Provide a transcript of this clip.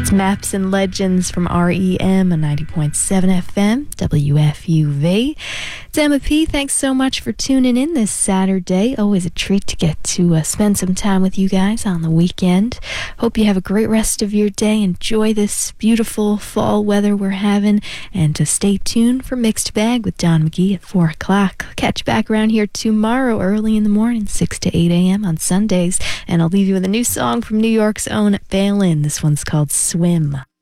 Maps and Legends from REM on 90.7 FM, WFUV. It's Emma P. Thanks so much for tuning in this Saturday. Always a treat to get to spend some time with you guys on the weekend. Hope you have a great rest of your day. Enjoy this beautiful fall weather we're having. And to stay tuned for Mixed Bag with Don McGee at 4 o'clock. Catch back around here tomorrow early in the morning, 6 to 8 a.m. on Sundays. And I'll leave you with a new song from New York's own Phelan. This one's called Swim.